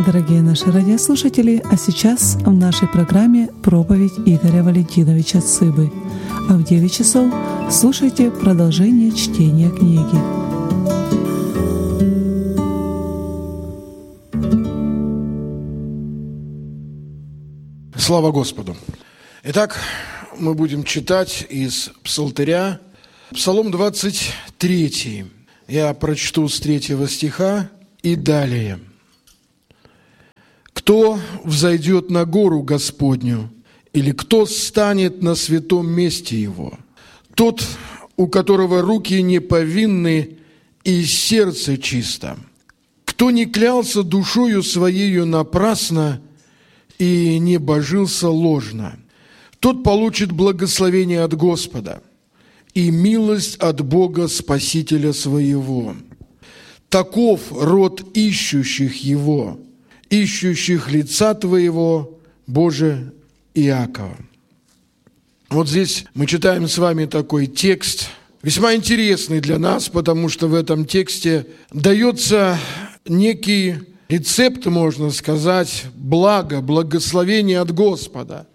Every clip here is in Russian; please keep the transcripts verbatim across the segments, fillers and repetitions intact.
Дорогие наши радиослушатели, а сейчас в нашей программе проповедь Игоря Валентиновича Цыбы. А в девять часов слушайте продолжение чтения книги. Слава Господу! Итак, мы будем читать из Псалтыря, Псалом двадцать три. Я прочту с третьего стиха и далее. «Кто взойдет на гору Господню, или кто станет на святом месте Его? Тот, у которого руки не повинны и сердце чисто, кто не клялся душою своею напрасно и не божился ложно, тот получит благословение от Господа и милость от Бога Спасителя своего. Таков род ищущих Его, ищущих лица Твоего, Боже Иакова». Вот здесь мы читаем с вами такой текст, весьма интересный для нас, потому что в этом тексте дается некий рецепт, можно сказать, блага, благословения от Господа.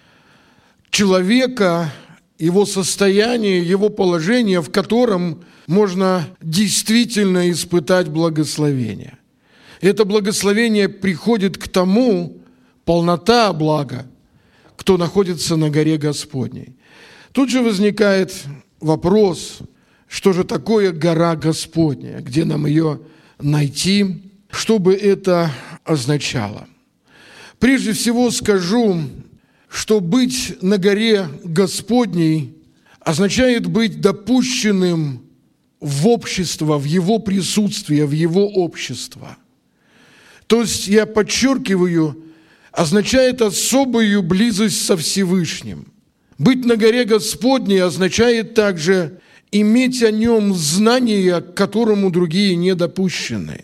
Человека, его состояние, его положение, в котором можно действительно испытать благословение. Это благословение приходит к тому, полнота блага, кто находится на горе Господней. Тут же возникает вопрос, что же такое гора Господня, где нам ее найти, что бы это означало. Прежде всего скажу, что быть на горе Господней означает быть допущенным в общество, в Его присутствие, в Его общество. То есть, я подчеркиваю, означает особую близость со Всевышним. Быть на горе Господней означает также иметь о Нем знание, к которому другие не допущены.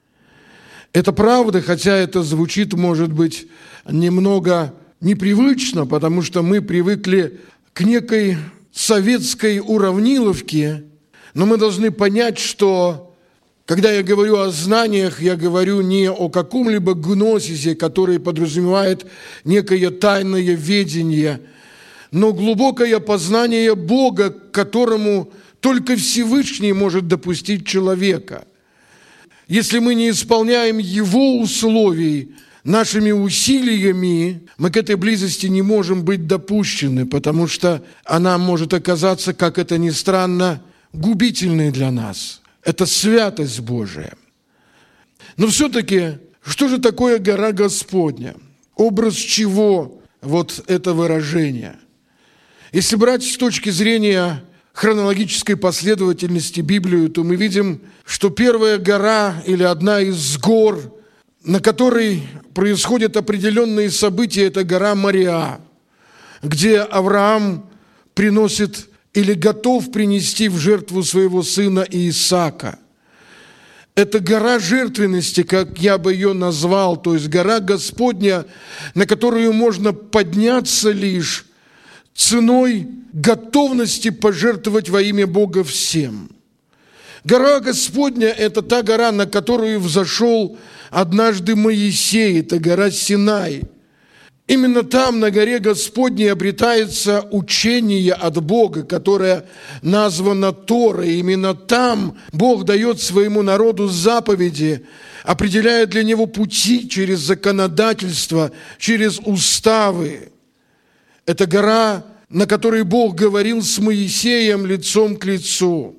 Это правда, хотя это звучит, может быть, немного непривычно, потому что мы привыкли к некой советской уравниловке, но мы должны понять, что когда я говорю о знаниях, я говорю не о каком-либо гносисе, который подразумевает некое тайное ведение, но глубокое познание Бога, к которому только Всевышний может допустить человека. Если мы не исполняем Его условий нашими усилиями, мы к этой близости не можем быть допущены, потому что она может оказаться, как это ни странно, губительной для нас. Это святость Божия. Но все-таки, что же такое гора Господня? Образ чего вот это выражение? Если брать с точки зрения хронологической последовательности Библию, то мы видим, что первая гора или одна из гор, на которой происходят определенные события, это гора Мориа, где Авраам приносит или готов принести в жертву своего сына Исаака. Это гора жертвенности, как я бы ее назвал, то есть гора Господня, на которую можно подняться лишь ценой готовности пожертвовать во имя Бога всем. Гора Господня – это та гора, на которую взошел однажды Моисей, это гора Синай. Именно там, на горе Господней, обретается учение от Бога, которое названо Торой. Именно там Бог дает своему народу заповеди, определяя для него пути через законодательство, через уставы. Это гора, на которой Бог говорил с Моисеем лицом к лицу.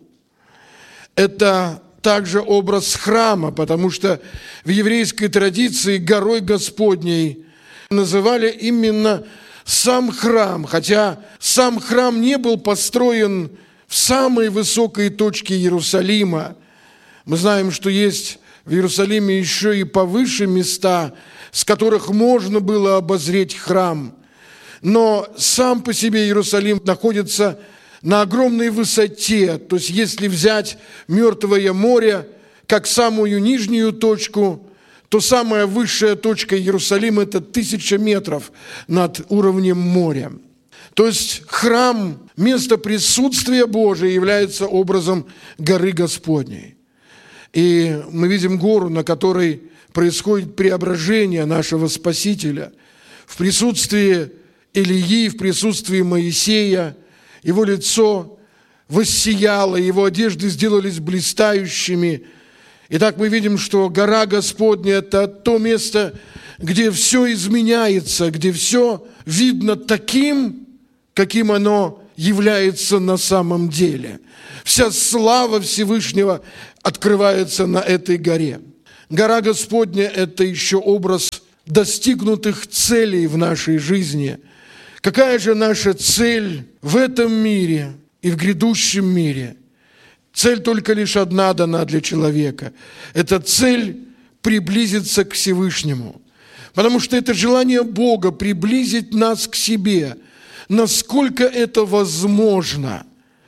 Это также образ храма, потому что в еврейской традиции горой Господней называли именно сам храм, хотя сам храм не был построен в самой высокой точке Иерусалима. Мы знаем, что есть в Иерусалиме еще и повыше места, с которых можно было обозреть храм. Но сам по себе Иерусалим находится на огромной высоте. То есть если взять Мертвое море как самую нижнюю точку, то самая высшая точка Иерусалима – это тысяча метров над уровнем моря. То есть храм, место присутствия Божия, является образом горы Господней. И мы видим гору, на которой происходит преображение нашего Спасителя. В присутствии Илии, в присутствии Моисея его лицо воссияло, его одежды сделались блистающими. Итак, мы видим, что гора Господня – это то место, где все изменяется, где все видно таким, каким оно является на самом деле. Вся слава Всевышнего открывается на этой горе. Гора Господня – это еще образ достигнутых целей в нашей жизни. Какая же наша цель в этом мире и в грядущем мире? Цель только лишь одна дана для человека. Это цель приблизиться к Всевышнему. Потому что это желание Бога приблизить нас к себе, насколько это возможно.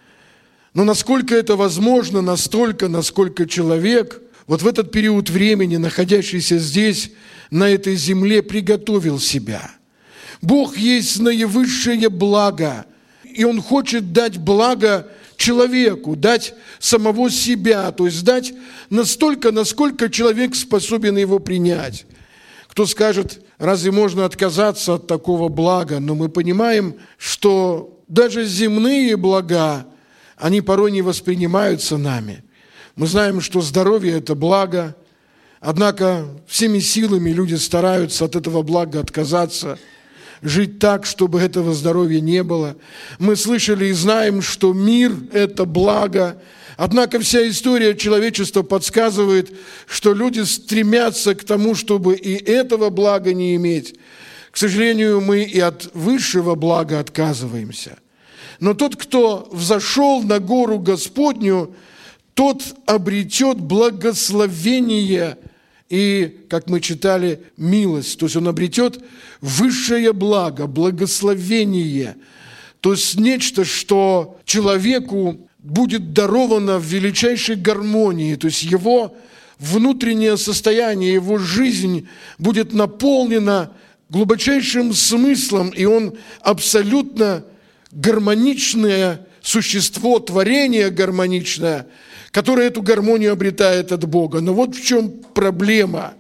Но насколько это возможно, настолько, насколько человек вот в этот период времени, находящийся здесь, на этой земле, приготовил себя. Бог есть наивысшее благо, и Он хочет дать благо человеку, дать самого себя, то есть дать настолько, насколько человек способен его принять. Кто скажет, разве можно отказаться от такого блага? Но мы понимаем, что даже земные блага, они порой не воспринимаются нами. Мы знаем, что здоровье – это благо, однако всеми силами люди стараются от этого блага отказаться, жить так, чтобы этого здоровья не было. Мы слышали и знаем, что мир – это благо, однако вся история человечества подсказывает, что люди стремятся к тому, чтобы и этого блага не иметь. К сожалению, мы и от высшего блага отказываемся. Но тот, кто взошел на гору Господню, тот обретет благословение и, как мы читали, милость. То есть он обретет высшее благо, благословение. То есть нечто, что человеку будет даровано в величайшей гармонии. То есть его внутреннее состояние, его жизнь будет наполнена глубочайшим смыслом, и он абсолютно гармоничное существо, творение гармоничное, которое эту гармонию обретает от Бога. Но вот в чем проблема.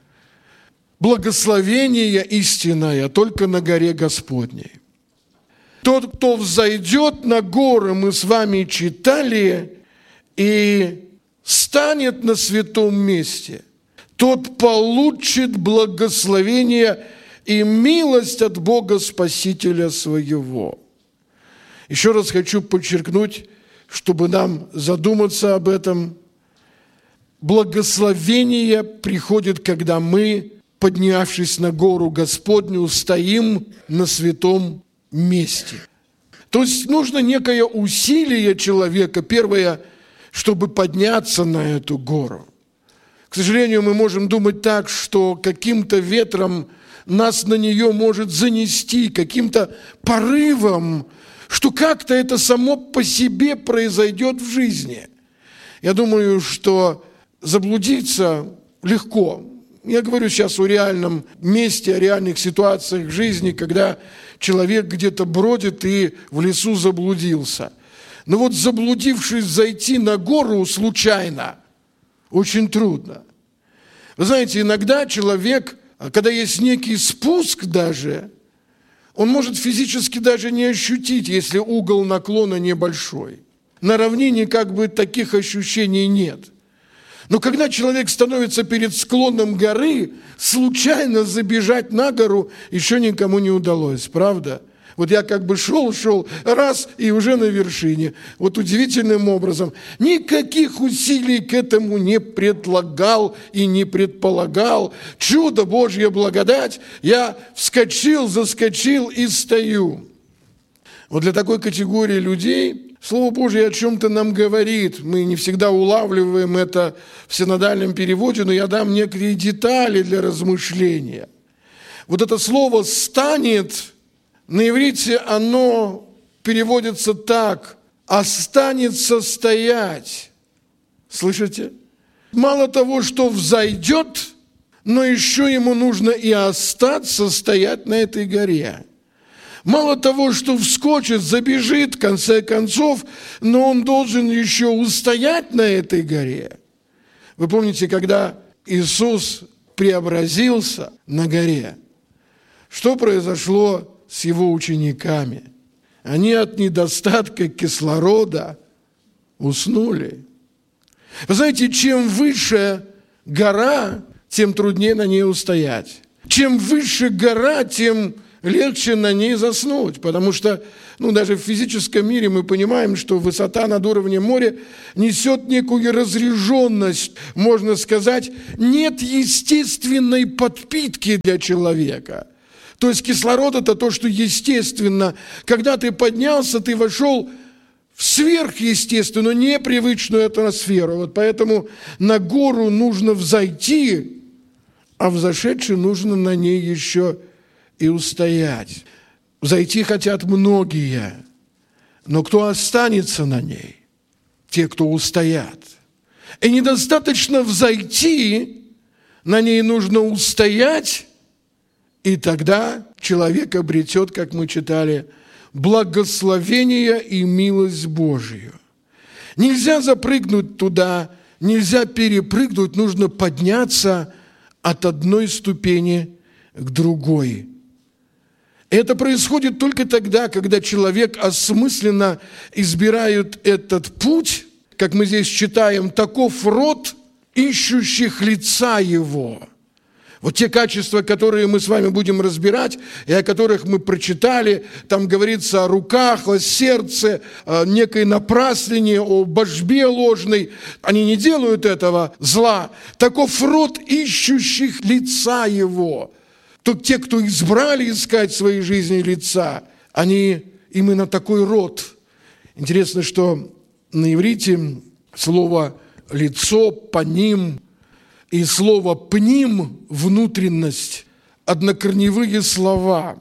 Благословение истинное только на горе Господней. Тот, кто взойдет на горы, мы с вами читали, и станет на святом месте, тот получит благословение и милость от Бога Спасителя своего. Еще раз хочу подчеркнуть, чтобы нам задуматься об этом. Благословение приходит, когда мы, поднявшись на гору Господню, стоим на святом месте. То есть нужно некое усилие человека, первое, чтобы подняться на эту гору. К сожалению, мы можем думать так, что каким-то ветром нас на нее может занести, каким-то порывом, что как-то это само по себе произойдет в жизни. Я думаю, что заблудиться легко. Я говорю сейчас о реальном месте, о реальных ситуациях в жизни, когда человек где-то бродит и в лесу заблудился. Но вот заблудившись зайти на гору случайно, очень трудно. Вы знаете, иногда человек, когда есть некий спуск даже, он может физически даже не ощутить, если угол наклона небольшой. На равнине как бы таких ощущений нет. Но когда человек становится перед склоном горы, случайно забежать на гору еще никому не удалось, правда? Вот я как бы шел-шел, раз, и уже на вершине. Вот удивительным образом. Никаких усилий к этому не предлагал и не предполагал. Чудо, Божья благодать. Я вскочил, заскочил и стою. Вот для такой категории людей Слово Божье о чем-то нам говорит. Мы не всегда улавливаем это в синодальном переводе, но я дам некие детали для размышления. Вот это слово «станет» на иврите оно переводится так: «останется стоять». Слышите? Мало того, что взойдет, но еще ему нужно и остаться стоять на этой горе. Мало того, что вскочит, забежит, в конце концов, но он должен еще устоять на этой горе. Вы помните, когда Иисус преобразился на горе, что произошло с его учениками? Они от недостатка кислорода уснули. Вы знаете, чем выше гора, тем труднее на ней устоять. Чем выше гора, тем легче на ней заснуть, потому что ну, даже в физическом мире мы понимаем, что высота над уровнем моря несет некую разряженность, можно сказать, нет естественной подпитки для человека. То есть кислород – это то, что естественно. Когда ты поднялся, ты вошел в сверхъестественную, непривычную атмосферу. Вот поэтому на гору нужно взойти, а взошедший нужно на ней еще и устоять. Взойти хотят многие, но кто останется на ней? Те, кто устоят. И недостаточно взойти, на ней нужно устоять, и тогда человек обретет, как мы читали, благословение и милость Божию. Нельзя запрыгнуть туда, нельзя перепрыгнуть, нужно подняться от одной ступени к другой. Это происходит только тогда, когда человек осмысленно избирает этот путь, как мы здесь читаем, таков род ищущих лица его. Вот те качества, которые мы с вами будем разбирать, и о которых мы прочитали, там говорится о руках, о сердце, о некой напраслении, о божбе ложной. Они не делают этого зла. Таков род ищущих лица его. То те, кто избрали искать в своей жизни лица, они именно такой род. Интересно, что на иврите слово «лицо», «паним» и слово «пним» – внутренность, однокорневые слова.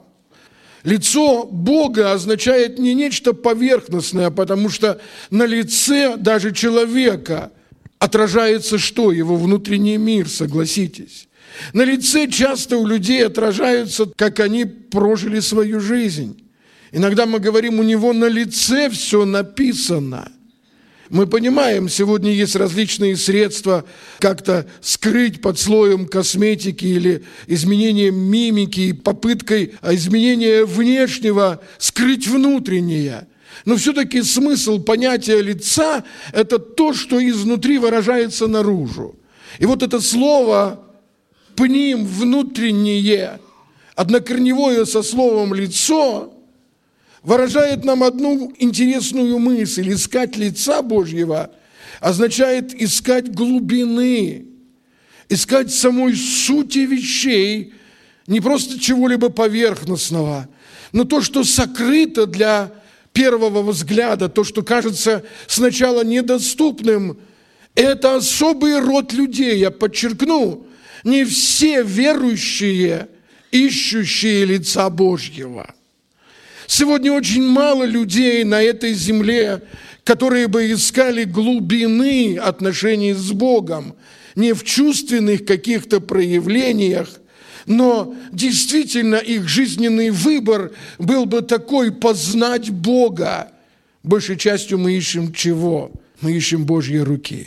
Лицо Бога означает не нечто поверхностное, потому что на лице даже человека отражается что? Его внутренний мир, согласитесь. На лице часто у людей отражаются, как они прожили свою жизнь. Иногда мы говорим, у него на лице все написано. Мы понимаем, сегодня есть различные средства как-то скрыть под слоем косметики или изменением мимики и попыткой изменения внешнего скрыть внутреннее. Но все-таки смысл понятия лица – это то, что изнутри выражается наружу. И вот это слово «пним» – внутреннее, однокорневое со словом «лицо» выражает нам одну интересную мысль. Искать лица Божьего означает искать глубины, искать самой сути вещей, не просто чего-либо поверхностного, но то, что сокрыто для первого взгляда, то, что кажется сначала недоступным. Это особый род людей, я подчеркну, не все верующие, ищущие лица Божьего. Сегодня очень мало людей на этой земле, которые бы искали глубины отношений с Богом, не в чувственных каких-то проявлениях, но действительно их жизненный выбор был бы такой: познать Бога. Большей частью мы ищем чего? Мы ищем Божьей руки.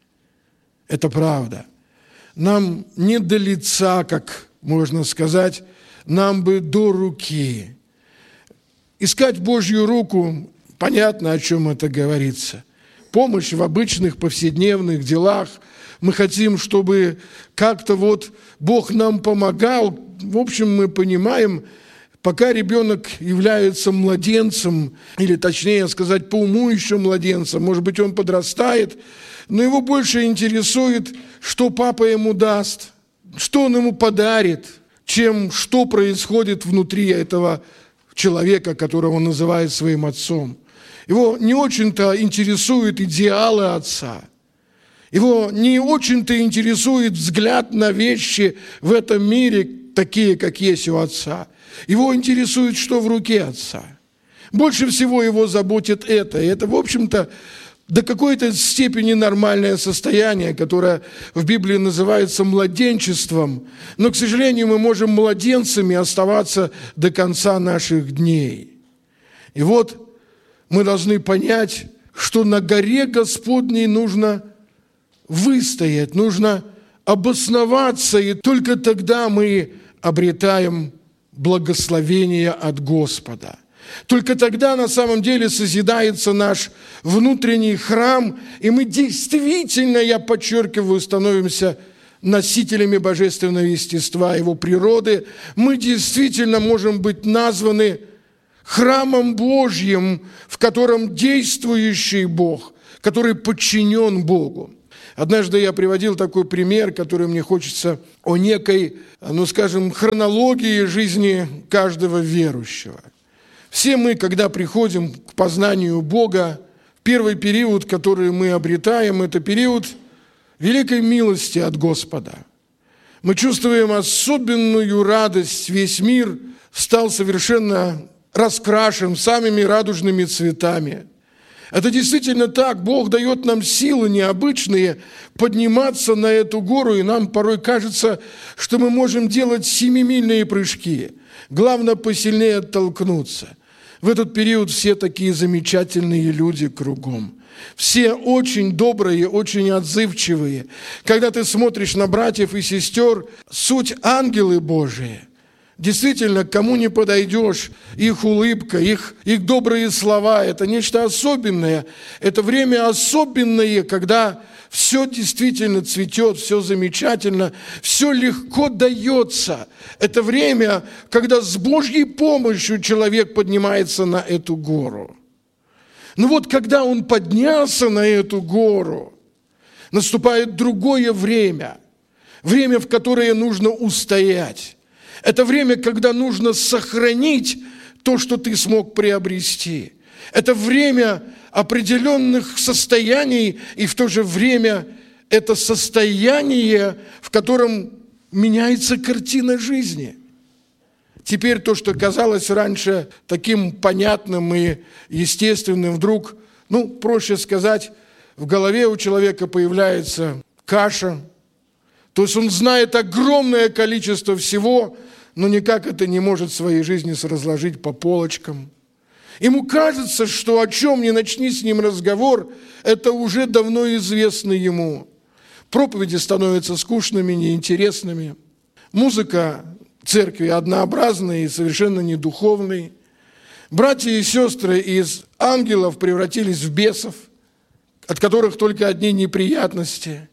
Это правда. Нам не до лица, как можно сказать, нам бы до руки. Искать Божью руку, понятно, о чем это говорится. Помощь в обычных повседневных делах. Мы хотим, чтобы как-то вот Бог нам помогал. В общем, мы понимаем, пока ребенок является младенцем, или точнее сказать, по уму еще младенцем, может быть, он подрастает, но его больше интересует, что папа ему даст, что он ему подарит, чем что происходит внутри этого человека, которого он называет своим отцом. Его не очень-то интересуют идеалы отца. Его не очень-то интересует взгляд на вещи в этом мире, такие, как есть у отца. Его интересует, что в руке отца. Больше всего его заботит это. И это, в общем-то, до какой-то степени нормальное состояние, которое в Библии называется младенчеством. Но, к сожалению, мы можем младенцами оставаться до конца наших дней. И вот мы должны понять, что на горе Господней нужно выстоять, нужно обосноваться, и только тогда мы обретаем благословение от Господа. Только тогда на самом деле созидается наш внутренний храм, и мы действительно, я подчеркиваю, становимся носителями божественного естества, его природы. Мы действительно можем быть названы храмом Божьим, в котором действующий Бог, который подчинен Богу. Однажды я приводил такой пример, который мне хочется о некой, ну скажем, хронологии жизни каждого верующего. Все мы, когда приходим к познанию Бога, первый период, который мы обретаем, это период великой милости от Господа. Мы чувствуем особенную радость, весь мир стал совершенно раскрашен самыми радужными цветами. Это действительно так, Бог дает нам силы необычные подниматься на эту гору, и нам порой кажется, что мы можем делать семимильные прыжки. Главное, посильнее оттолкнуться. В этот период все такие замечательные люди кругом. Все очень добрые, очень отзывчивые. Когда ты смотришь на братьев и сестер, суть ангелы Божии. Действительно, к кому не подойдешь, их улыбка, их, их добрые слова – это нечто особенное. Это время особенное, когда все действительно цветет, все замечательно, все легко дается. Это время, когда с Божьей помощью человек поднимается на эту гору. Но вот когда он поднялся на эту гору, наступает другое время, время, в которое нужно устоять. Это время, когда нужно сохранить то, что ты смог приобрести. Это время определенных состояний, и в то же время это состояние, в котором меняется картина жизни. Теперь то, что казалось раньше таким понятным и естественным, вдруг, ну, проще сказать, в голове у человека появляется каша. То есть он знает огромное количество всего, но никак это не может в своей жизни разложить по полочкам. Ему кажется, что о чем ни начни с ним разговор, это уже давно известно ему. Проповеди становятся скучными, неинтересными. Музыка церкви однообразной и совершенно недуховной. Братья и сестры из ангелов превратились в бесов, от которых только одни неприятности.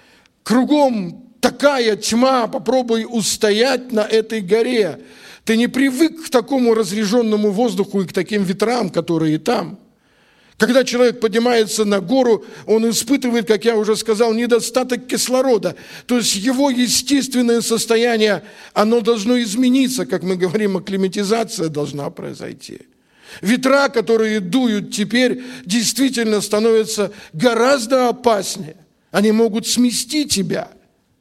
Кругом такая тьма, попробуй устоять на этой горе. Ты не привык к такому разреженному воздуху и к таким ветрам, которые там. Когда человек поднимается на гору, он испытывает, как я уже сказал, недостаток кислорода. То есть его естественное состояние, оно должно измениться, как мы говорим, акклиматизация должна произойти. Ветра, которые дуют теперь, действительно становятся гораздо опаснее. Они могут смести тебя.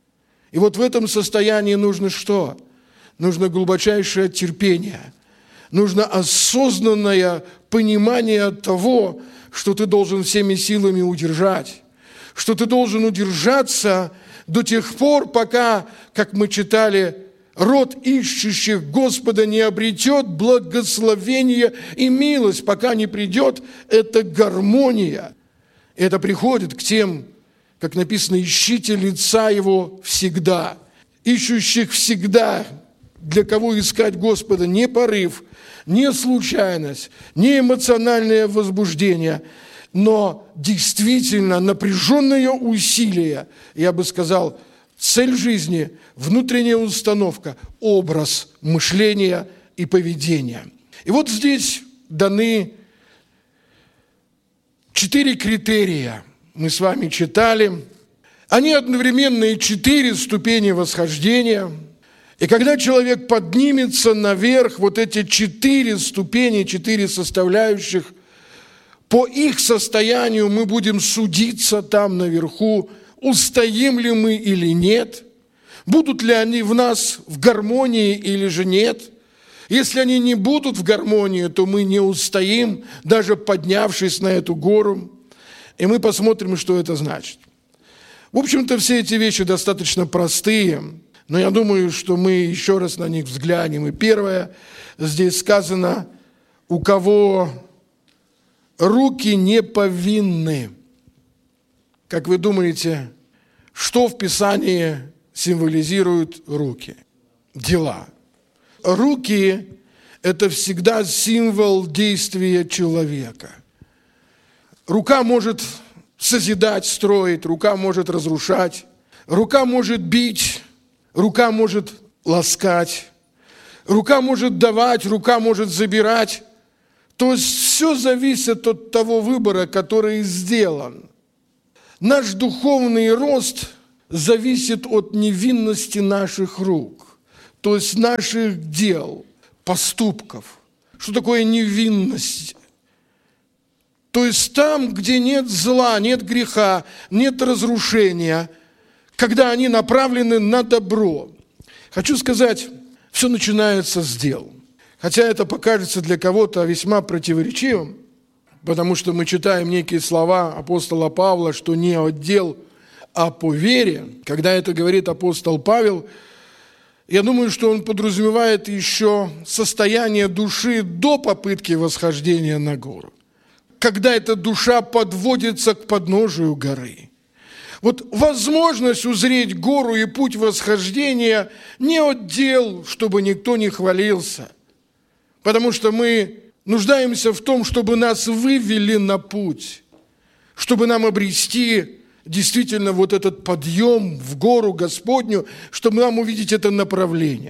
И вот в этом состоянии нужно что? Нужно глубочайшее терпение. Нужно осознанное понимание того, что ты должен всеми силами удержать. Что ты должен удержаться до тех пор, пока, как мы читали, род ищущих Господа не обретет благословение и милость, пока не придет эта гармония. И это приходит к тем, как написано, ищите лица Его всегда. Ищущих всегда. Для кого искать Господа? Не порыв, не случайность, не эмоциональное возбуждение, но действительно напряженное усилие, я бы сказал, цель жизни, внутренняя установка, образ мышления и поведения. И вот здесь даны четыре критерия. Мы с вами читали. Они одновременно и четыре ступени восхождения. И когда человек поднимется наверх, вот эти четыре ступени, четыре составляющих, по их состоянию мы будем судиться там наверху, устоим ли мы или нет, будут ли они в нас в гармонии или же нет. Если они не будут в гармонии, то мы не устоим, даже поднявшись на эту гору. И мы посмотрим, что это значит. В общем-то, все эти вещи достаточно простые, но я думаю, что мы еще раз на них взглянем. И первое, здесь сказано, у кого руки не повинны. Как вы думаете, что в Писании символизируют руки? Дела. Руки – это всегда символ действия человека. Рука может созидать, строить, рука может разрушать, рука может бить, рука может ласкать, рука может давать, рука может забирать. То есть все зависит от того выбора, который сделан. Наш духовный рост зависит от невинности наших рук, то есть наших дел, поступков. Что такое невинность? То есть там, где нет зла, нет греха, нет разрушения, когда они направлены на добро. Хочу сказать, все начинается с дел. Хотя это покажется для кого-то весьма противоречивым, потому что мы читаем некие слова апостола Павла, что не от дел, а по вере. Когда это говорит апостол Павел, я думаю, что он подразумевает еще состояние души до попытки восхождения на гору, когда эта душа подводится к подножию горы. Вот возможность узреть гору и путь восхождения не от дел, чтобы никто не хвалился, потому что мы нуждаемся в том, чтобы нас вывели на путь, чтобы нам обрести действительно вот этот подъем в гору Господню, чтобы нам увидеть это направление.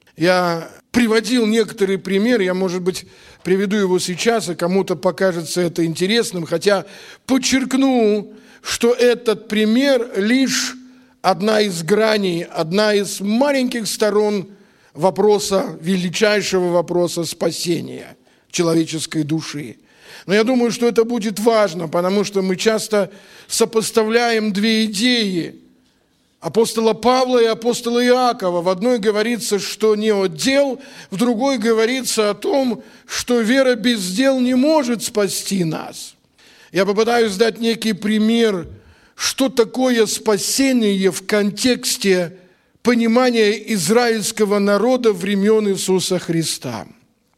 Я приводил некоторые примеры, я, может быть, приведу его сейчас, и кому-то покажется это интересным, хотя подчеркну, что этот пример лишь одна из граней, одна из маленьких сторон вопроса, величайшего вопроса спасения человеческой души. Но я думаю, что это будет важно, потому что мы часто сопоставляем две идеи апостола Павла и апостола Иакова. В одной говорится, что не от дел, в другой говорится о том, что вера без дел не может спасти нас. Я попытаюсь дать некий пример, что такое спасение в контексте понимания израильского народа времен Иисуса Христа.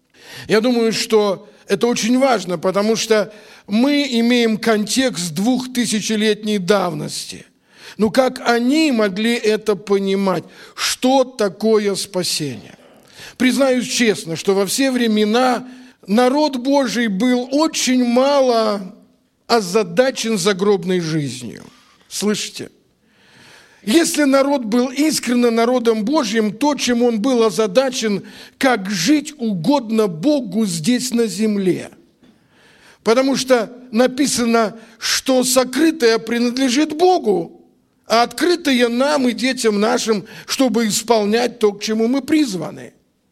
Я думаю, что это очень важно, потому что мы имеем контекст двухтысячелетней давности. Ну как они могли это понимать? Что такое спасение? Признаюсь честно, что во все времена народ Божий был очень мало озадачен загробной жизнью. Слышите? Если народ был искренне народом Божьим, то, чем он был озадачен, как жить угодно Богу здесь на земле. Потому что написано, что сокрытое принадлежит Богу, а открытое нам и детям нашим, чтобы исполнять то, к чему мы призваны.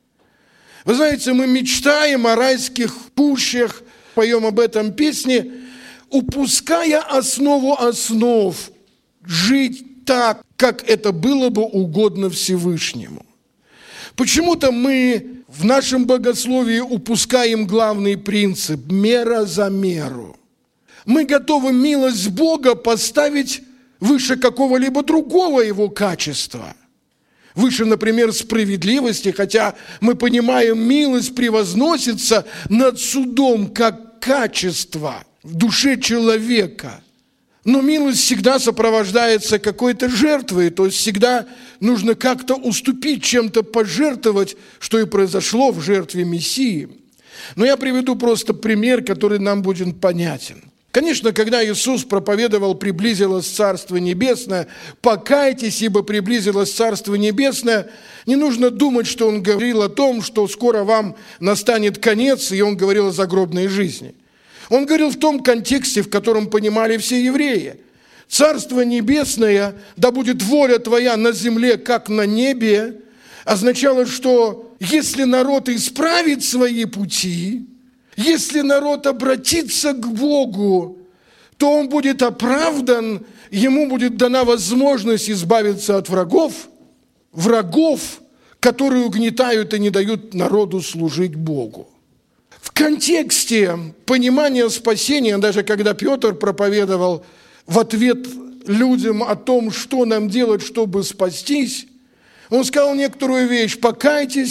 Вы знаете, мы мечтаем о райских пущах, поем об этом песни, упуская основу основ, жить так, как это было бы угодно Всевышнему. Почему-то мы в нашем богословии упускаем главный принцип – мера за меру. Мы готовы милость Бога поставить выше какого-либо другого его качества. Выше, например, справедливости, хотя мы понимаем, милость превозносится над судом как качество в душе человека. Но милость всегда сопровождается какой-то жертвой, то есть всегда нужно как-то уступить, чем-то пожертвовать, что и произошло в жертве Мессии. Но я приведу просто пример, который нам будет понятен. Конечно, когда Иисус проповедовал «приблизилось Царство Небесное», «покайтесь, ибо приблизилось Царство Небесное», не нужно думать, что Он говорил о том, что скоро вам настанет конец, и Он говорил о загробной жизни. Он говорил в том контексте, в котором понимали все евреи. «Царство небесное, да будет воля твоя на земле, как на небе», означало, что если народ исправит свои пути, если народ обратится к Богу, то он будет оправдан, ему будет дана возможность избавиться от врагов, врагов, которые угнетают и не дают народу служить Богу. В контексте понимания спасения, даже когда Петр проповедовал в ответ людям о том, что нам делать, чтобы спастись, он сказал некоторую вещь: «Покайтесь,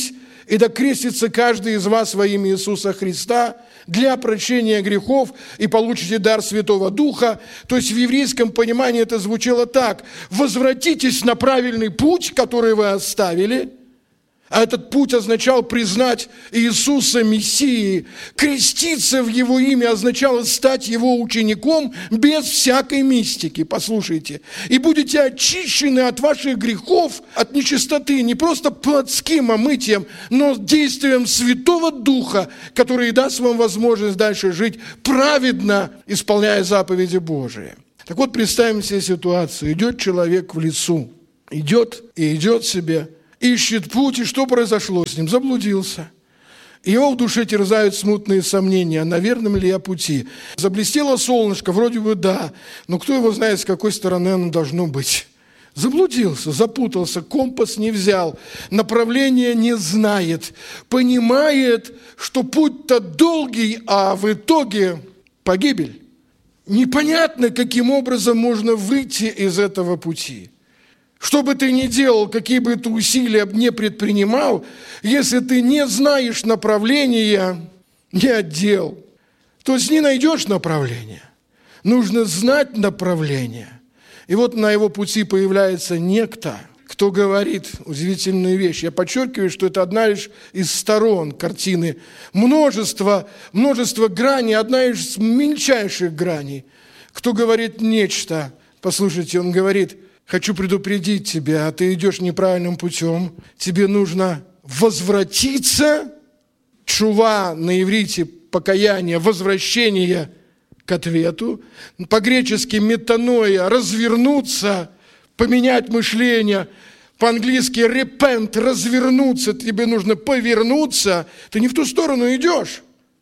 и да крестится каждый из вас во имя Иисуса Христа для прощения грехов, и получите дар Святого Духа». То есть в еврейском понимании это звучало так: возвратитесь на правильный путь, который вы оставили. А этот путь означал признать Иисуса Мессией. Креститься в Его имя означало стать Его учеником без всякой мистики. Послушайте. И будете очищены от ваших грехов, от нечистоты, не просто плотским омытием, но действием Святого Духа, который даст вам возможность дальше жить праведно, исполняя заповеди Божии. Так вот, представим себе ситуацию. Идет человек в лесу. Идет и идет себе. Ищет путь, и что произошло с ним? Заблудился. Его в душе терзают смутные сомнения, на верном ли я пути. Заблестело солнышко, вроде бы да, но кто его знает, с какой стороны оно должно быть. Заблудился, запутался, компас не взял, направление не знает, понимает, что путь-то долгий, а в итоге погибель. Непонятно, каким образом можно выйти из этого пути. Что бы ты ни делал, какие бы ты усилия не предпринимал, если ты не знаешь направления, не отдел, то есть не найдешь направления. Нужно знать направление. И вот на его пути появляется некто, кто говорит удивительную вещь. Я подчеркиваю, что это одна лишь из сторон картины. Множество, множество граней, одна из мельчайших граней. Кто говорит нечто. Послушайте, он говорит: хочу предупредить тебя, а ты идешь неправильным путем. Тебе нужно возвратиться, тшува на иврите покаяние, возвращение к ответу. По-гречески метаноя, развернуться, поменять мышление. По-английски repent, развернуться. Тебе нужно повернуться. Ты не в ту сторону идешь.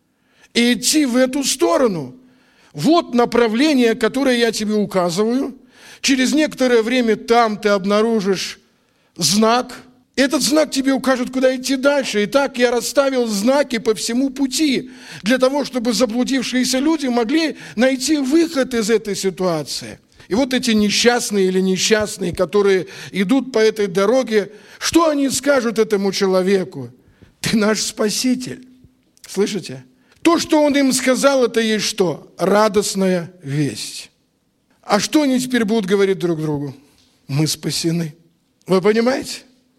И идти в эту сторону. Вот направление, которое я тебе указываю. Через некоторое время там ты обнаружишь знак. Этот знак тебе укажет, куда идти дальше. Итак, я расставил знаки по всему пути, для того, чтобы заблудившиеся люди могли найти выход из этой ситуации. И вот эти несчастные или несчастные, которые идут по этой дороге, что они скажут этому человеку? Ты наш Спаситель. Слышите? То, что он им сказал, это есть что? Радостная весть. А что они теперь будут говорить друг другу? Мы спасены. Вы понимаете?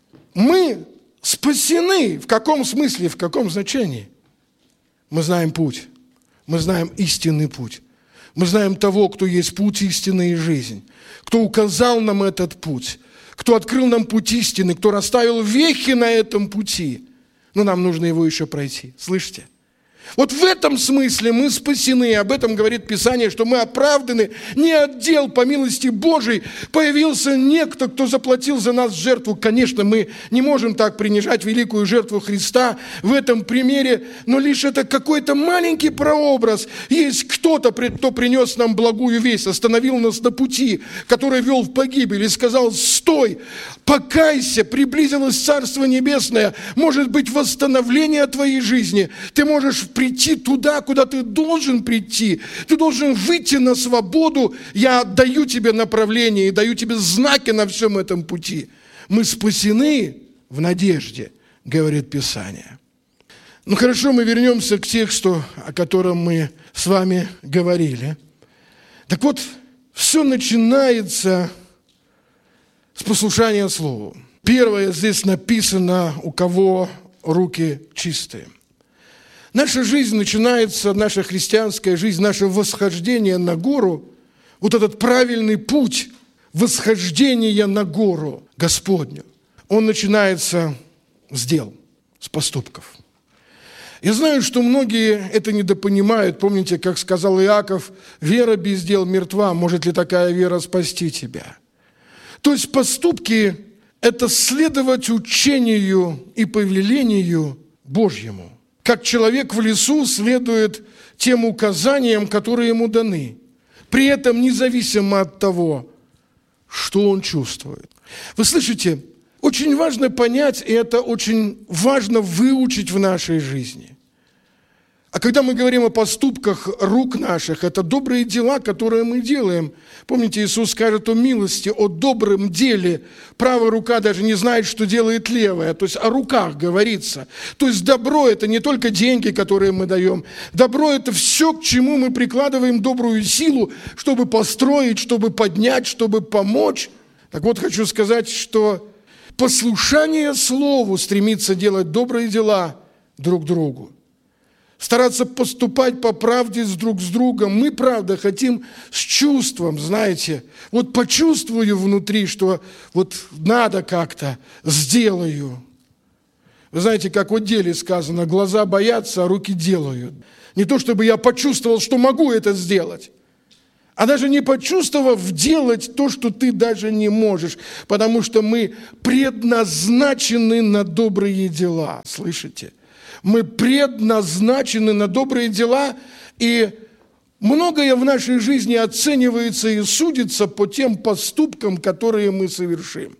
Мы спасены. В каком смысле, в каком значении? Мы знаем путь. Мы знаем истинный путь. Мы знаем того, кто есть путь истины и жизнь. Кто указал нам этот путь. Кто открыл нам путь истины. Кто расставил вехи на этом пути. Но нам нужно его еще пройти. Слышите? Вот в этом смысле мы спасены. Об этом говорит Писание, что мы оправданы не от дел, по милости Божией. Появился некто, кто заплатил за нас жертву. Конечно, мы не можем так принижать великую жертву Христа в этом примере, но лишь это какой-то маленький прообраз. Есть кто-то, кто принес нам благую весть, остановил нас на пути, который вел в погибель, и сказал: стой, покайся, приблизилось Царство Небесное, может быть восстановление твоей жизни. Ты можешь прийти туда, куда ты должен прийти. Ты должен выйти на свободу. Я даю тебе направление и даю тебе знаки на всем этом пути. Мы спасены в надежде, говорит Писание. Ну хорошо, мы вернемся к тексту, о котором мы с вами говорили. Так вот, все начинается с послушания Слову. Первое здесь написано: у кого руки чистые. Наша жизнь начинается, наша христианская жизнь, наше восхождение на гору, вот этот правильный путь восхождения на гору Господню, он начинается с дел, с поступков. Я знаю, что многие это недопонимают. Помните, как сказал Иаков: вера без дел мертва, может ли такая вера спасти тебя? То есть поступки – это следовать учению и повелению Божьему. Как человек в лесу следует тем указаниям, которые ему даны, при этом независимо от того, что он чувствует. Вы слышите, очень важно понять, и это очень важно выучить в нашей жизни. А когда мы говорим о поступках рук наших, это добрые дела, которые мы делаем. Помните, Иисус скажет о милости, о добром деле. Правая рука даже не знает, что делает левая. То есть о руках говорится. То есть добро – это не только деньги, которые мы даем. Добро – это все, к чему мы прикладываем добрую силу, чтобы построить, чтобы поднять, чтобы помочь. Так вот, хочу сказать, что послушание Слову стремится делать добрые дела друг другу. Стараться поступать по правде с друг с другом. Мы, правда, хотим с чувством, знаете, вот почувствую внутри, что вот надо как-то, сделаю. Вы знаете, как в деле сказано, глаза боятся, а руки делают. Не то, чтобы я почувствовал, что могу это сделать, а даже не почувствовав, делать то, что ты даже не можешь, потому что мы предназначены на добрые дела, слышите? Мы предназначены на добрые дела, и многое в нашей жизни оценивается и судится по тем поступкам, которые мы совершим.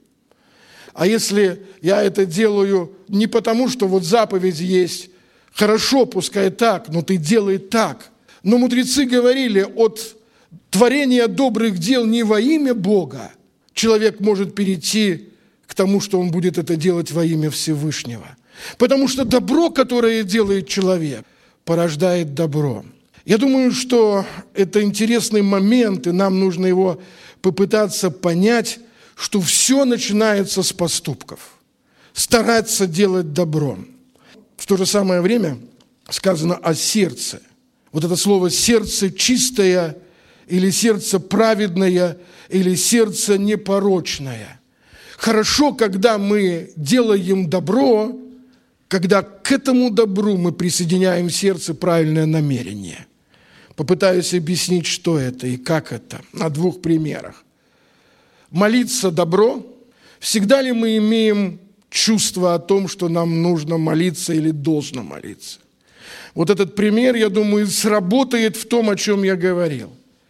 А если я это делаю не потому, что вот заповедь есть, хорошо, пускай так, но ты делай так. Но мудрецы говорили, от творения добрых дел не во имя Бога человек может перейти к тому, что он будет это делать во имя Всевышнего. Потому что добро, которое делает человек, порождает добро. Я думаю, что это интересный момент, и нам нужно его попытаться понять, что все начинается с поступков. Стараться делать добро. В то же самое время сказано о сердце. Вот это слово «сердце чистое» или «сердце праведное» или «сердце непорочное». Хорошо, когда мы делаем добро, когда к этому добру мы присоединяем в сердце правильное намерение. Попытаюсь объяснить, что это и как это, на двух примерах. Молиться добро. Всегда ли мы имеем чувство о том, что нам нужно молиться или должно молиться? Вот этот пример, я думаю, сработает в том, о чем я говорил.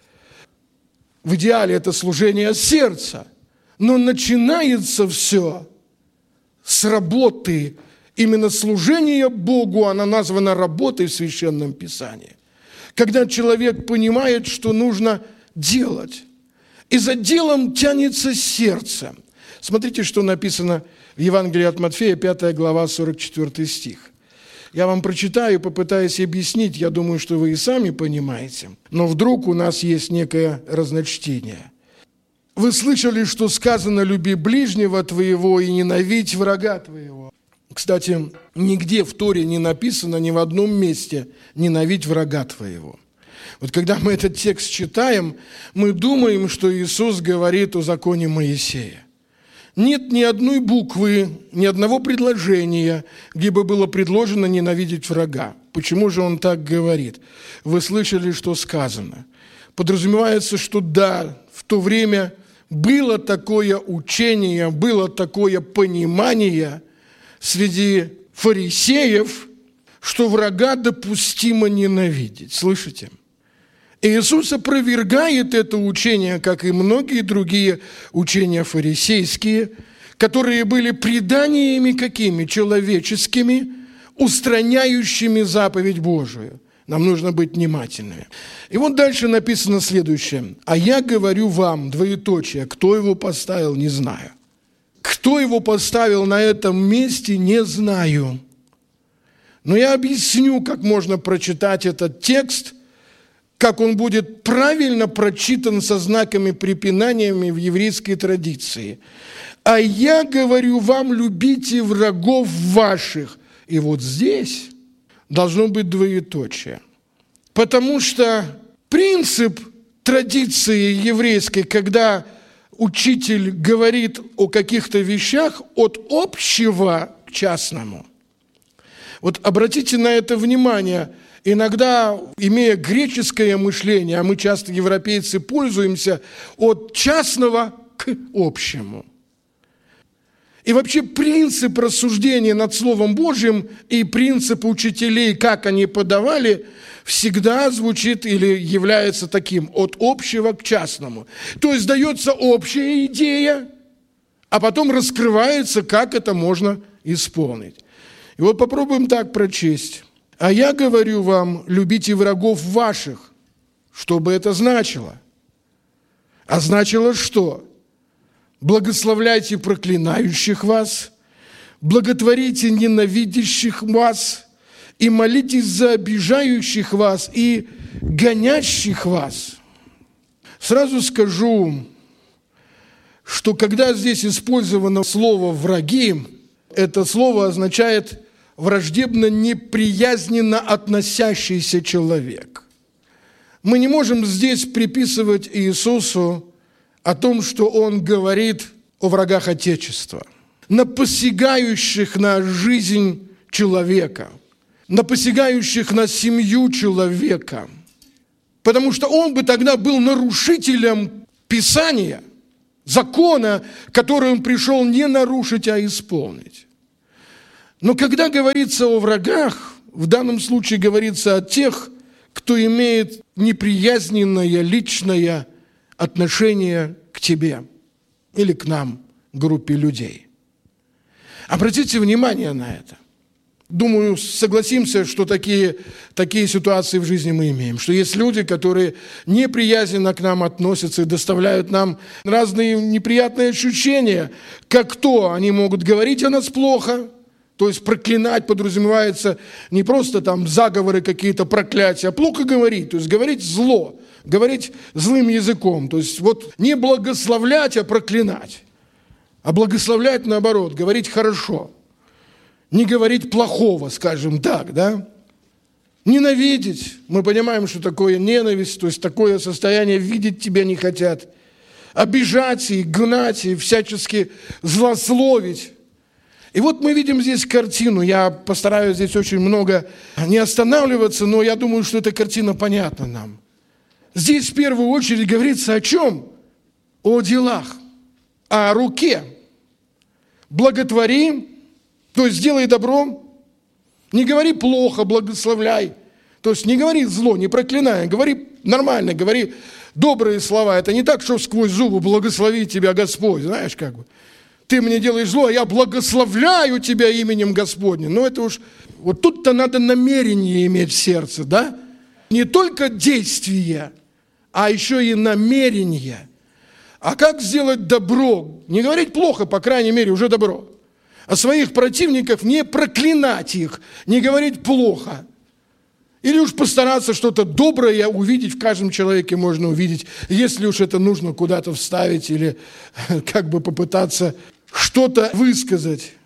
В идеале это служение сердца, но начинается все с работы. Именно служение Богу, оно названо работой в Священном Писании. Когда человек понимает, что нужно делать, и за делом тянется сердце. Смотрите, что написано в Евангелии от Матфея, пятая глава, сорок четвёртый стих. Я вам прочитаю, попытаюсь объяснить, я думаю, что вы и сами понимаете, но вдруг у нас есть некое разночтение. «Вы слышали, что сказано: люби ближнего твоего и ненавидь врага твоего». Кстати, нигде в Торе не написано, ни в одном месте «ненавидь врага твоего». Вот когда мы этот текст читаем, мы думаем, что Иисус говорит о законе Моисея. Нет ни одной буквы, ни одного предложения, где бы было предложено ненавидеть врага. Почему же он так говорит? Вы слышали, что сказано. Подразумевается, что да, в то время было такое учение, было такое понимание среди фарисеев, что врага допустимо ненавидеть. Слышите? И Иисус опровергает это учение, как и многие другие учения фарисейские, которые были преданиями какими? Человеческими, устраняющими заповедь Божию. Нам нужно быть внимательными. И вот дальше написано следующее. «А я говорю вам, двоеточие, кто его поставил, не знаю». Кто его поставил на этом месте, не знаю. Но я объясню, как можно прочитать этот текст, как он будет правильно прочитан со знаками препинаниями в еврейской традиции. «А я говорю вам, любите врагов ваших». И вот здесь должно быть двоеточие. Потому что принцип традиции еврейской, когда учитель говорит о каких-то вещах от общего к частному. Вот обратите на это внимание. Иногда, имея греческое мышление, а мы часто, европейцы, пользуемся от частного к общему. И вообще принцип рассуждения над Словом Божьим и принцип учителей, как они подавали, всегда звучит или является таким: от общего к частному. То есть дается общая идея, а потом раскрывается, как это можно исполнить. И вот попробуем так прочесть. А я говорю вам, любите врагов ваших. Что бы это значило? А значило что? Благословляйте проклинающих вас, благотворите ненавидящих вас и молитесь за обижающих вас и гонящих вас. Сразу скажу, что когда здесь использовано слово «враги», это слово означает враждебно, неприязненно относящийся человек. Мы не можем здесь приписывать Иисусу о том, что Он говорит о врагах Отечества, на посягающих на жизнь человека, на посягающих на семью человека, потому что Он бы тогда был нарушителем Писания, закона, который Он пришел не нарушить, а исполнить. Но когда говорится о врагах, в данном случае говорится о тех, кто имеет неприязненное личное отношение к тебе или к нам, группе людей. Обратите внимание на это. Думаю, согласимся, что такие, такие ситуации в жизни мы имеем, что есть люди, которые неприязненно к нам относятся и доставляют нам разные неприятные ощущения. Как то они могут говорить о нас плохо, то есть проклинать подразумевается не просто там заговоры какие-то, проклятия, а плохо говорить, то есть говорить зло, говорить злым языком, то есть вот не благословлять, а проклинать, а благословлять наоборот, говорить хорошо, не говорить плохого, скажем так, да? Ненавидеть, мы понимаем, что такое ненависть, то есть такое состояние, видеть тебя не хотят, обижать и гнать, и всячески злословить. И вот мы видим здесь картину, я постараюсь здесь очень много не останавливаться, но я думаю, что эта картина понятна нам. Здесь в первую очередь говорится о чем? О делах, о руке. Благотвори, то есть делай добро, не говори плохо, благословляй, то есть не говори зло, не проклинай, говори нормально, говори добрые слова. Это не так, что сквозь зубы благослови тебя Господь, знаешь, как бы. Ты мне делаешь зло, а я благословляю тебя именем Господним. Но это уж, вот тут-то надо намерение иметь в сердце, да? Не только действие, а еще и намерение. А как сделать добро? Не говорить плохо, по крайней мере, уже добро. А своих противников не проклинать их, не говорить плохо. Или уж постараться что-то доброе увидеть, в каждом человеке можно увидеть, если уж это нужно куда-то вставить или как бы попытаться что-то высказать.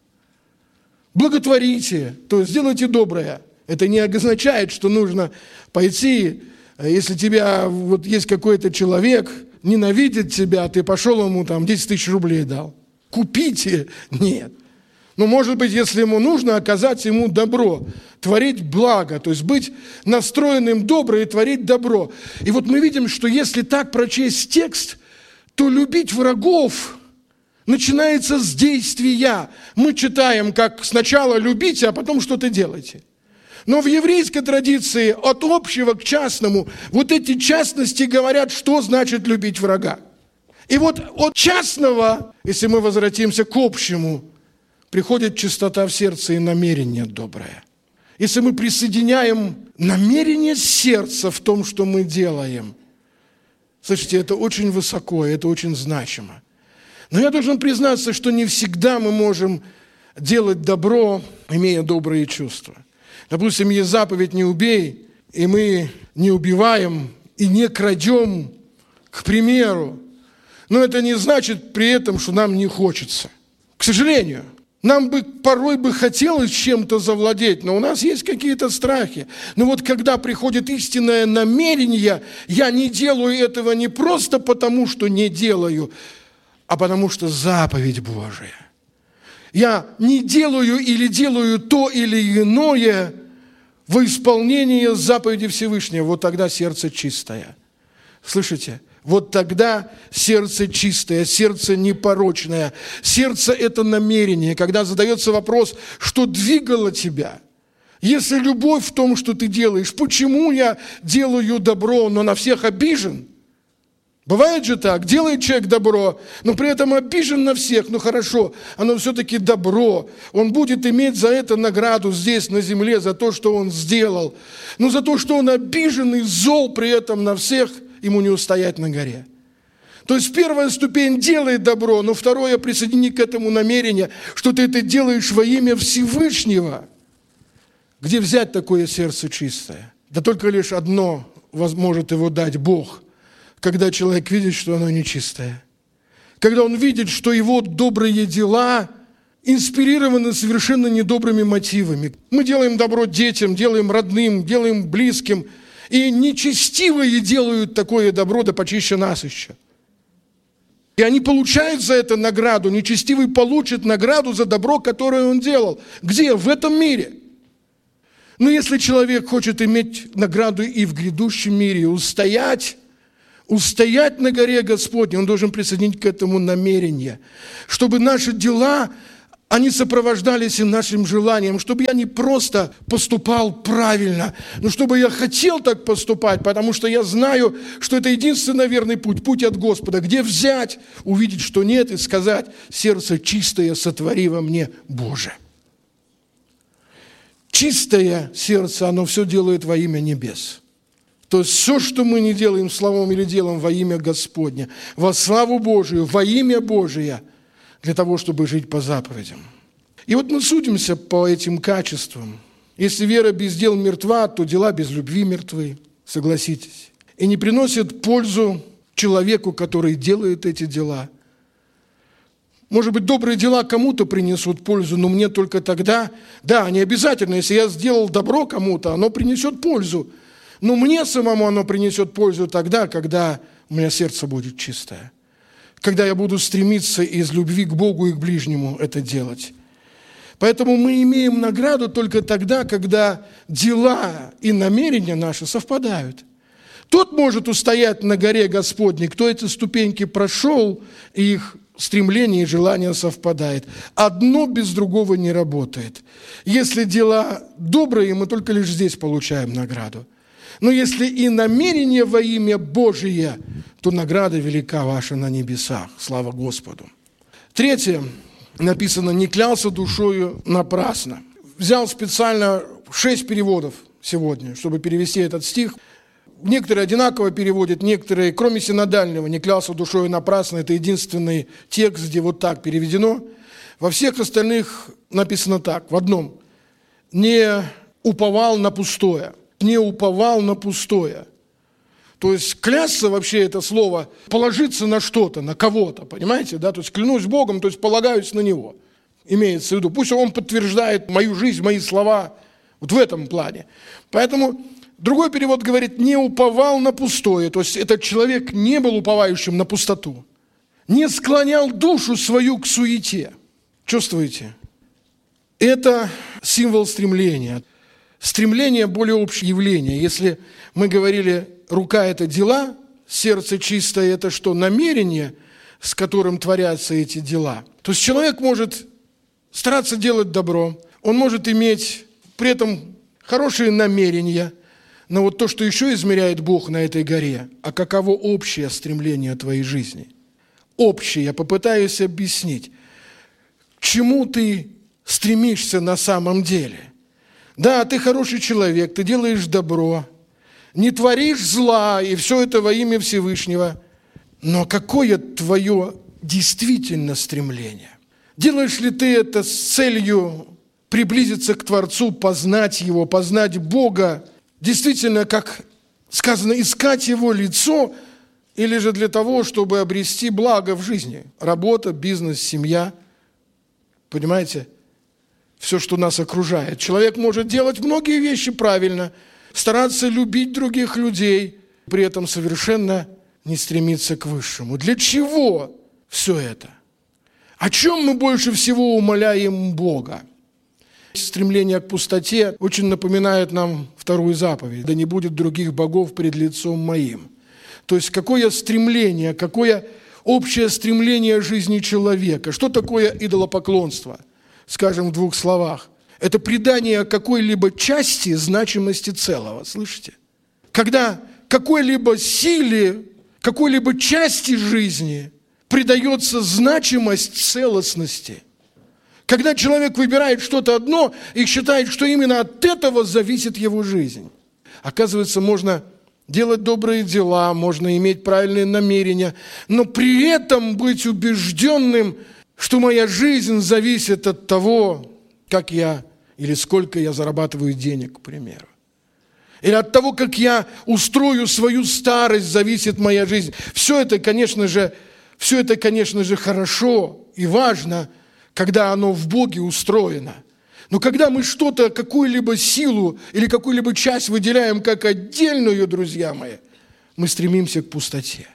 Благотворите, то есть сделайте доброе. Это не означает, что нужно пойти, если тебя, вот есть какой-то человек, ненавидит тебя, ты пошел ему там десять тысяч рублей дал. Купите? Нет. Но, может быть, если ему нужно, оказать ему добро, творить благо, то есть быть настроенным добро и творить добро. И вот мы видим, что если так прочесть текст, то любить врагов начинается с действия. Мы читаем, как сначала любите, а потом что-то делайте. Но в еврейской традиции от общего к частному вот эти частности говорят, что значит любить врага. И вот от частного, если мы возвратимся к общему, приходит чистота в сердце и намерение доброе. Если мы присоединяем намерение сердца в том, что мы делаем, слышите, это очень высоко, это очень значимо. Но я должен признаться, что не всегда мы можем делать добро, имея добрые чувства. Допустим, есть заповедь «не убей», и мы не убиваем и не крадем, к примеру. Но это не значит при этом, что нам не хочется. К сожалению, нам бы порой бы хотелось чем-то завладеть, но у нас есть какие-то страхи. Но вот когда приходит истинное намерение, я не делаю этого не просто потому, что не делаю, а потому что заповедь Божия. Я не делаю или делаю то или иное во исполнение заповеди Всевышнего. Вот тогда сердце чистое. Слышите? Вот тогда сердце чистое, сердце непорочное. Сердце – это намерение. Когда задается вопрос, что двигало тебя? Если любовь в том, что ты делаешь, почему я делаю добро, но на всех обижен? Бывает же так, делает человек добро, но при этом обижен на всех. Ну хорошо, оно все-таки добро. Он будет иметь за это награду здесь, на земле, за то, что он сделал. Но за то, что он обижен и зол при этом на всех, ему не устоять на горе. То есть первая ступень делает добро, но второе присоедини к этому намерение, что ты это делаешь во имя Всевышнего. Где взять такое сердце чистое? Да только лишь одно может его дать Бог. Когда человек видит, что оно нечистое. Когда он видит, что его добрые дела инспирированы совершенно недобрыми мотивами. Мы делаем добро детям, делаем родным, делаем близким. И нечестивые делают такое добро, да почище нас еще. И они получают за это награду. Нечестивый получит награду за добро, которое он делал. Где? В этом мире. Но если человек хочет иметь награду и в грядущем мире, и устоять, устоять на горе Господней, он должен присоединить к этому намерение, чтобы наши дела, они сопровождались и нашим желанием, чтобы я не просто поступал правильно, но чтобы я хотел так поступать, потому что я знаю, что это единственный верный путь, путь от Господа. Где взять, увидеть, что нет, и сказать: сердце чистое сотвори во мне, Боже. Чистое сердце, оно все делает во имя небес. То есть все, что мы не делаем словом или делом во имя Господне, во славу Божию, во имя Божие, для того, чтобы жить по заповедям. И вот мы судимся по этим качествам. Если вера без дел мертва, то дела без любви мертвы, согласитесь. И не приносят пользу человеку, который делает эти дела. Может быть, добрые дела кому-то принесут пользу, но мне только тогда. Да, не обязательно, если я сделал добро кому-то, оно принесет пользу. Но мне самому оно принесет пользу тогда, когда у меня сердце будет чистое. Когда я буду стремиться из любви к Богу и к ближнему это делать. Поэтому мы имеем награду только тогда, когда дела и намерения наши совпадают. Тот может устоять на горе Господней, кто эти ступеньки прошел, и их стремление и желание совпадает. Одно без другого не работает. Если дела добрые, мы только лишь здесь получаем награду. Но если и намерение во имя Божие, то награда велика ваша на небесах. Слава Господу. Третье. Написано: «Не клялся душою напрасно». Взял специально шесть переводов сегодня, чтобы перевести этот стих. Некоторые одинаково переводят, некоторые, кроме синодального, «не клялся душою напрасно». Это единственный текст, где вот так переведено. Во всех остальных написано так, в одном: «не уповал на пустое». Не уповал на пустое. То есть клясться вообще это слово, положиться на что-то, на кого-то, понимаете, да? То есть клянусь Богом, то есть полагаюсь на Него. Имеется в виду, пусть Он подтверждает мою жизнь, мои слова, вот в этом плане. Поэтому другой перевод говорит: не уповал на пустое, то есть этот человек не был уповающим на пустоту, не склонял душу свою к суете. Чувствуете? Это символ стремления. Стремление – более общее явление. Если мы говорили, рука – это дела, сердце чистое – это что? Намерение, с которым творятся эти дела. То есть человек может стараться делать добро, он может иметь при этом хорошие намерения, но вот то, что еще измеряет Бог на этой горе, а каково общее стремление твоей жизни? Общее, я попытаюсь объяснить, к чему ты стремишься на самом деле. Да, ты хороший человек, ты делаешь добро, не творишь зла, и все это во имя Всевышнего. Но какое твое действительно стремление? Делаешь ли ты это с целью приблизиться к Творцу, познать Его, познать Бога, действительно, как сказано, искать Его лицо, или же для того, чтобы обрести благо в жизни? Работа, бизнес, семья, понимаете? Все, что нас окружает. Человек может делать многие вещи правильно, стараться любить других людей, при этом совершенно не стремиться к высшему. Для чего все это? О чем мы больше всего умоляем Бога? Стремление к пустоте очень напоминает нам вторую заповедь: «Да не будет других богов пред лицом моим». То есть какое стремление, какое общее стремление жизни человека? Что такое идолопоклонство? Скажем в двух словах. Это придание какой-либо части значимости целого. Слышите? Когда какой-либо силе, какой-либо части жизни придается значимость целостности. Когда человек выбирает что-то одно и считает, что именно от этого зависит его жизнь. Оказывается, можно делать добрые дела, можно иметь правильные намерения, но при этом быть убежденным, что моя жизнь зависит от того, как я или сколько я зарабатываю денег, к примеру. Или от того, как я устрою свою старость, зависит моя жизнь. Все это, конечно же, все это, конечно же, хорошо и важно, когда оно в Боге устроено. Но когда мы что-то, какую-либо силу или какую-либо часть выделяем как отдельную, друзья мои, мы стремимся к пустоте.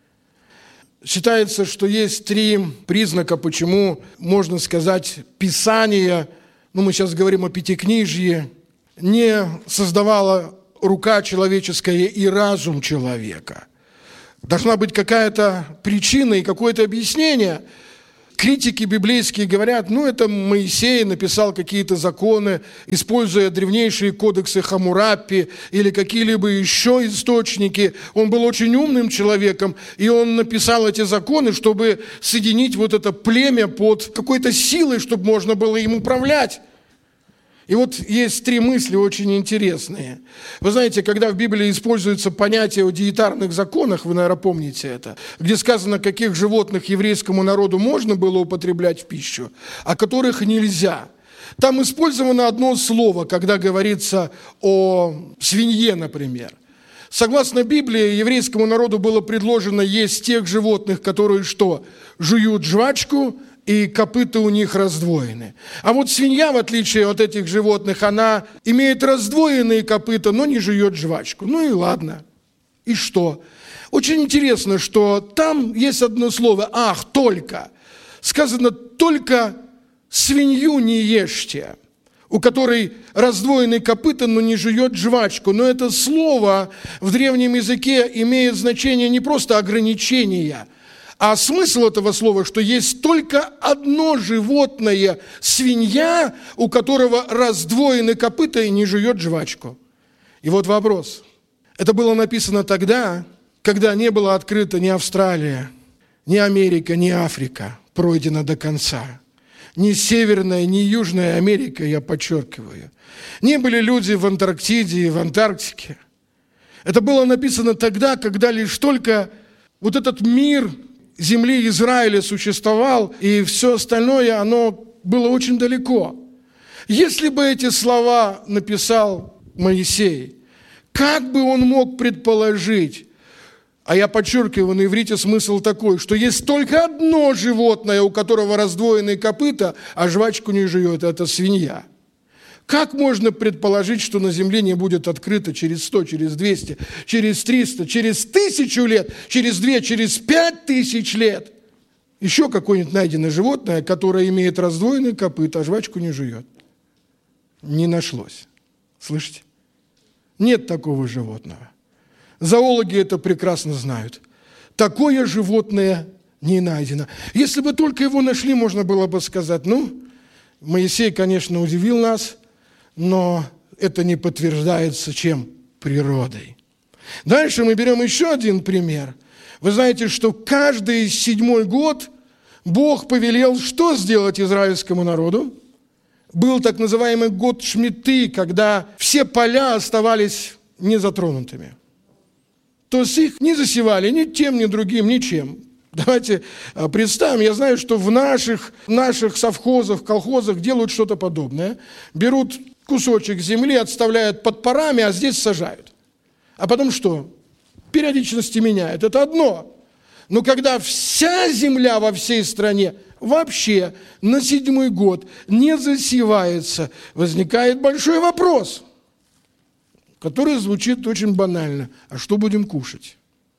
Считается, что есть три признака, почему, можно сказать, Писание, ну мы сейчас говорим о Пятикнижье, не создавала рука человеческая и разум человека. Должна быть какая-то причина и какое-то объяснение. Критики библейские говорят, ну это Моисей написал какие-то законы, используя древнейшие кодексы Хаммурапи или какие-либо еще источники. Он был очень умным человеком, и он написал эти законы, чтобы соединить вот это племя под какой-то силой, чтобы можно было им управлять. И вот есть три мысли очень интересные. Вы знаете, когда в Библии используется понятие о диетарных законах, вы, наверное, помните это, где сказано, каких животных еврейскому народу можно было употреблять в пищу, а которых нельзя. Там использовано одно слово, когда говорится о свинье, например. Согласно Библии, еврейскому народу было предложено есть тех животных, которые что? Жуют жвачку, и копыта у них раздвоены. А вот свинья, в отличие от этих животных, она имеет раздвоенные копыта, но не жует жвачку. Ну и ладно. И что? Очень интересно, что там есть одно слово «ах, только». Сказано «только свинью не ешьте», у которой раздвоены копыта, но не жует жвачку. Но это слово в древнем языке имеет значение не просто ограничения, а смысл этого слова, что есть только одно животное, свинья, у которого раздвоены копыта и не жует жвачку. И вот вопрос. Это было написано тогда, когда не была открыта ни Австралия, ни Америка, ни Африка, пройдена до конца. Ни Северная, ни Южная Америка, я подчеркиваю. Не были люди в Антарктиде и в Антарктике. Это было написано тогда, когда лишь только вот этот мир земли Израиля существовал, и все остальное, оно было очень далеко. Если бы эти слова написал Моисей, как бы он мог предположить, а я подчеркиваю, на иврите смысл такой, что есть только одно животное, у которого раздвоенные копыта, а жвачку не жует, это свинья. Как можно предположить, что на земле не будет открыто через сто, через двести, через триста, через тысячу лет, через две, через пять тысяч лет? Еще какое-нибудь найденное животное, которое имеет раздвоенные копыта, а жвачку не жует. Не нашлось. Слышите? Нет такого животного. Зоологи это прекрасно знают. Такое животное не найдено. Если бы только его нашли, можно было бы сказать, ну, Моисей, конечно, удивил нас, но это не подтверждается чем? Природой. Дальше мы берем еще один пример. Вы знаете, что каждый седьмой год Бог повелел что сделать израильскому народу? Был так называемый год Шмиты, когда все поля оставались незатронутыми. То есть их не засевали ни тем, ни другим, ничем. Давайте представим, я знаю, что в наших, наших совхозах, колхозах делают что-то подобное. Берут кусочек земли, отставляют под парами, а здесь сажают. А потом что? Периодичности меняют. Это одно. Но когда вся земля во всей стране вообще на седьмой год не засевается, возникает большой вопрос, который звучит очень банально. А что будем кушать?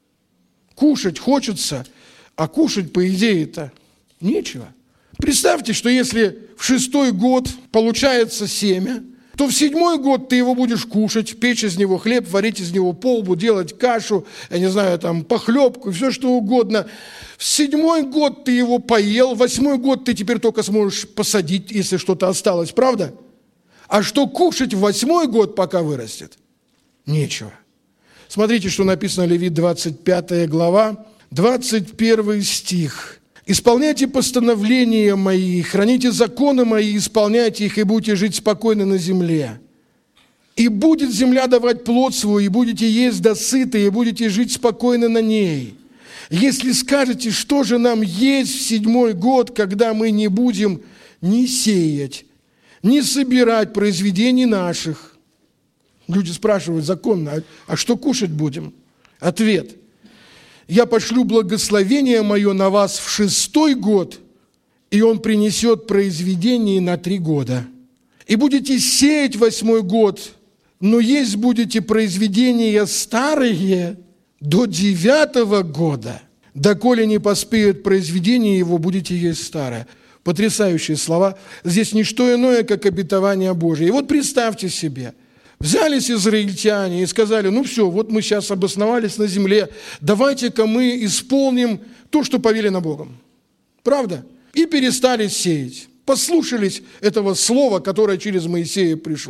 Кушать хочется, а кушать, по идее-то, нечего. Представьте, что если в шестой год получается семя, то в седьмой год ты его будешь кушать, печь из него хлеб, варить из него полбу, делать кашу, я не знаю, там, похлебку, все что угодно. В седьмой год ты его поел, в восьмой год ты теперь только сможешь посадить, если что-то осталось, правда? А что кушать в восьмой год, пока вырастет? Нечего. Смотрите, что написано, Левит, двадцать пятая глава, двадцать первый стих. «Исполняйте постановления мои, храните законы мои, исполняйте их, и будете жить спокойно на земле. И будет земля давать плод свой, и будете есть досыта, и будете жить спокойно на ней. Если скажете, что же нам есть в седьмой год, когда мы не будем ни сеять, ни собирать произведений наших». Люди спрашивают законно, а что кушать будем? Ответ: «Я пошлю благословение мое на вас в шестой год, и он принесет произведение на три года. И будете сеять восьмой год, но есть будете произведения старые до девятого года, доколе не поспеют произведения его, будете есть старое». Потрясающие слова. Здесь не что иное, как обетование Божие. И вот представьте себе, взялись израильтяне и сказали: ну все, вот мы сейчас обосновались на земле, давайте-ка мы исполним то, что повелено Богом. Правда? И перестали сеять. Послушались этого слова, которое через Моисея пришло.